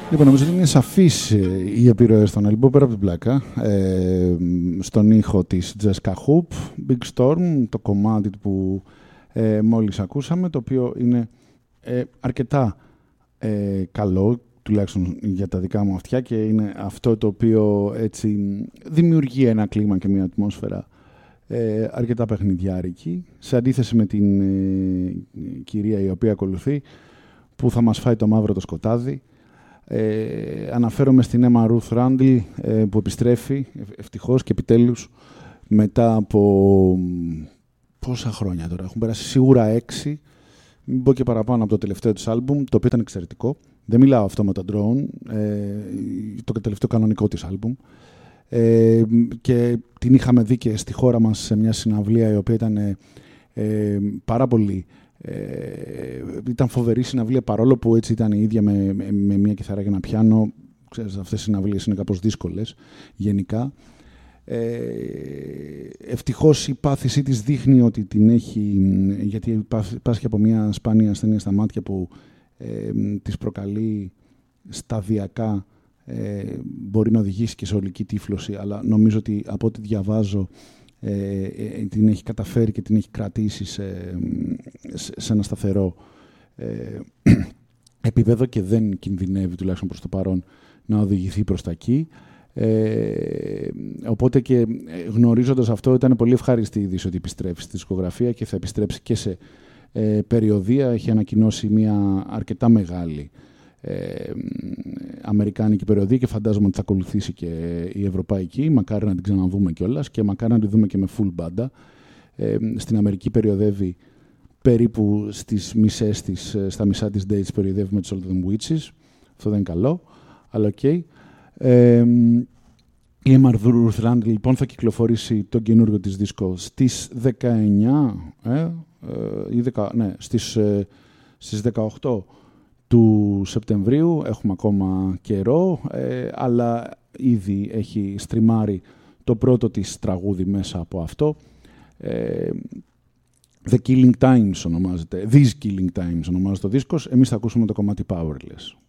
Λοιπόν, νομίζω ότι είναι σαφής οι επιρροές των Elbow πέρα από την πλάκα. Στον ήχο της Jessica Hoop, Big Storm, το κομμάτι που μόλις ακούσαμε, το οποίο είναι αρκετά καλό, τουλάχιστον για τα δικά μου αυτιά, και είναι αυτό το οποίο έτσι δημιουργεί ένα κλίμα και μια ατμόσφαιρα αρκετά παιχνιδιάρικη, σε αντίθεση με την κυρία η οποία ακολουθεί, που θα μας φάει το μαύρο το σκοτάδι. Αναφέρομαι στην Emma Ruth Randall, που επιστρέφει ευτυχώς και επιτέλους μετά από πόσα χρόνια τώρα, έχουν περάσει σίγουρα 6, μην πω και παραπάνω, από το τελευταίο της άλμπουμ, το οποίο ήταν εξαιρετικό. Δεν μιλάω αυτό με τα drone, το τελευταίο κανονικό της άλμπουμ, και την είχαμε δει και στη χώρα μας σε μια συναυλία η οποία ήταν πάρα πολύ ήταν φοβερή συναυλία, παρόλο που έτσι ήταν η ίδια με μια κιθάρα και ένα πιάνο. Ξέρεις, αυτές οι συναυλίες είναι κάπως δύσκολες γενικά. Ευτυχώς η πάθησή της δείχνει ότι την έχει, γιατί πάσχει από μια σπάνια ασθένεια στα μάτια που της προκαλεί σταδιακά, μπορεί να οδηγήσει και σε ολική τύφλωση, αλλά νομίζω ότι από ό,τι διαβάζω την έχει καταφέρει και την έχει κρατήσει σε ένα σταθερό επίπεδο και δεν κινδυνεύει, τουλάχιστον προς το παρόν, να οδηγηθεί προς τα εκεί. Οπότε και γνωρίζοντας αυτό, ήταν πολύ ευχάριστη η είδηση ότι επιστρέφει στη δισκογραφία και θα επιστρέψει και σε περιοδεία. Έχει ανακοινώσει μια αρκετά μεγάλη αμερικάνικη περιοδία και φαντάζομαι ότι θα ακολουθήσει και η ευρωπαϊκή. Μακάρι να την ξαναδούμε κιόλας και μακάρι να την δούμε και με full μπάντα. Στην Αμερική περιοδεύει περίπου στις μισές της, στα μισά της dates περιοδεύει με τους All Them Witches. Αυτό δεν είναι καλό, αλλά οκ. Η Emma Ruth Randall λοιπόν θα κυκλοφορήσει το καινούργιο της δίσκο στις 19 στις 18 του Σεπτεμβρίου. Έχουμε ακόμα καιρό, αλλά ήδη έχει στριμάρει το πρώτο της τραγούδι μέσα από αυτό. The Killing Times ονομάζεται, These Killing Times ονομάζεται ο δίσκος. Εμείς θα ακούσουμε το κομμάτι Powerless.